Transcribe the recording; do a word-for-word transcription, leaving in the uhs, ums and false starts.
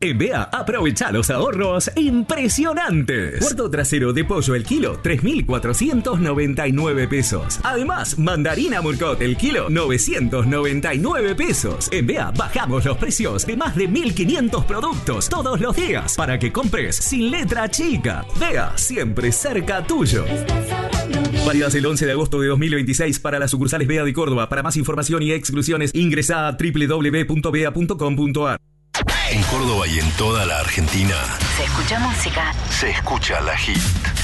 En Bea, aprovecha los ahorros impresionantes. Cuarto trasero de pollo el kilo, tres mil cuatrocientos noventa y nueve pesos. Además, mandarina Murcot el kilo, novecientos noventa y nueve pesos. En Bea, bajamos los precios de más de mil quinientos productos todos los días para que compres sin letra chica. Bea, siempre cerca tuyo. Válidas el once de agosto de dos mil veintiséis para las sucursales Bea de Córdoba. Para más información y exclusiones, ingresa a doble u doble u doble u punto bea punto com punto a r. En Córdoba y en toda la Argentina se escucha música. Se escucha La Hit.